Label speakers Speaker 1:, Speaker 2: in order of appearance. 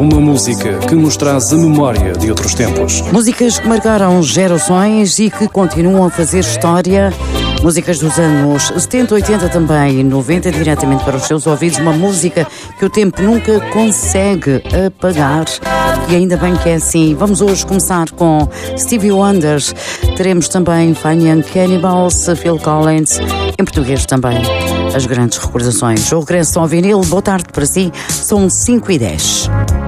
Speaker 1: uma música que nos traz a memória de outros tempos.
Speaker 2: Músicas que marcaram gerações e que continuam a fazer história. Músicas dos anos 70, 80 também e 90, diretamente para os seus ouvidos. Uma música que o tempo nunca consegue apagar. E ainda bem que é assim. Vamos hoje começar com Stevie Wonder. Teremos também Fine Young Cannibals, Phil Collins. Em português também, as grandes recordações. O regresso ao vinil. Boa tarde para si. São 5h10.